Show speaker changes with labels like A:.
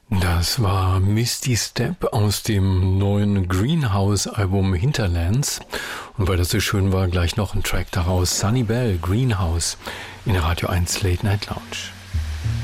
A: Das war Misty Step aus dem neuen Greenhouse-Album Hinterlands. Und weil das so schön war, gleich noch ein Track daraus. Sunny Bell, Greenhouse, in der Radio 1 Late Night Lounge.